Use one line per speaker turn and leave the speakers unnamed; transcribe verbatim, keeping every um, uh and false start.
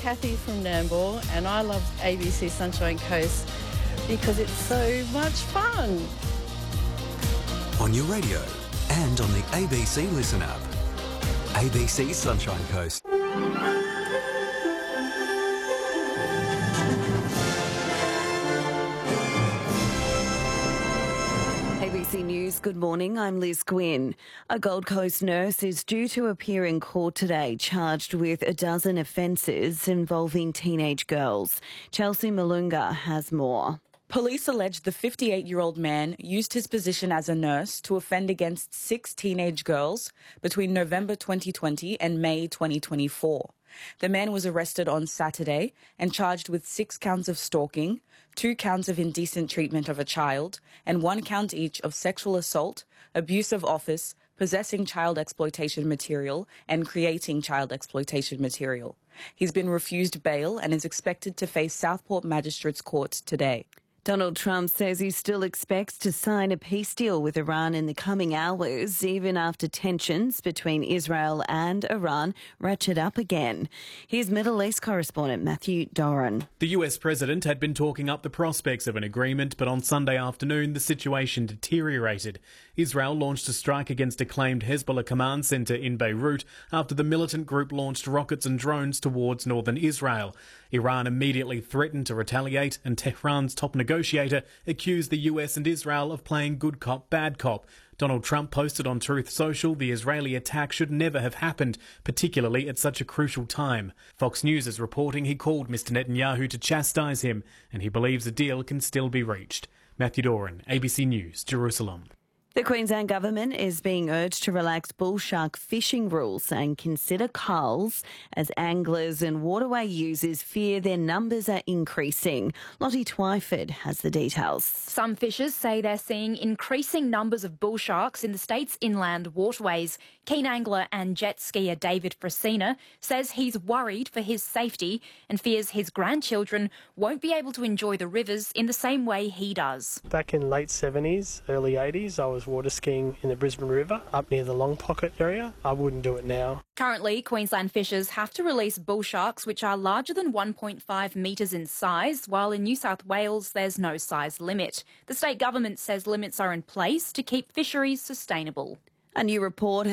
Kathy from Nambour, and I love A B C Sunshine Coast because it's so much fun.
On your radio and on the A B C Listen app. A B C Sunshine Coast.
A B C News, good morning, I'm Liz Gwynn. A Gold Coast nurse is due to appear in court today, charged with a dozen offences involving teenage girls. Chelsea Malunga has more.
Police allege the fifty-eight-year-old man used his position as a nurse to offend against six teenage girls between November twenty twenty and May twenty twenty-four. The man was arrested on Saturday and charged with six counts of stalking, two counts of indecent treatment of a child, and one count each of sexual assault, abuse of office, possessing child exploitation material, and creating child exploitation material. He's been refused bail and is expected to face Southport Magistrates Court today.
Donald Trump says he still expects to sign a peace deal with Iran in the coming hours, even after tensions between Israel and Iran ratchet up again. Here's Middle East correspondent Matthew Doran.
The U S president had been talking up the prospects of an agreement, but on Sunday afternoon the situation deteriorated. Israel launched a strike against a claimed Hezbollah command centre in Beirut after the militant group launched rockets and drones towards northern Israel. Iran immediately threatened to retaliate, and Tehran's top negotiator accused the U S and Israel of playing good cop, bad cop. Donald Trump posted on Truth Social the Israeli attack should never have happened, particularly at such a crucial time. Fox News is reporting he called Mister Netanyahu to chastise him, and he believes a deal can still be reached. Matthew Doran, A B C News, Jerusalem.
The Queensland Government is being urged to relax bull shark fishing rules and consider culls as anglers and waterway users fear their numbers are increasing. Lottie Twyford has the details.
Some fishers say they're seeing increasing numbers of bull sharks in the state's inland waterways. Keen angler and jet skier David Frasina says he's worried for his safety and fears his grandchildren won't be able to enjoy the rivers in the same way he does.
Back in late seventies, early eighties, I was water skiing in the Brisbane River up near the Long Pocket area. I wouldn't do it now.
Currently, Queensland fishers have to release bull sharks which are larger than one point five metres in size, while in New South Wales there's no size limit. The state government says limits are in place to keep fisheries sustainable.
A new report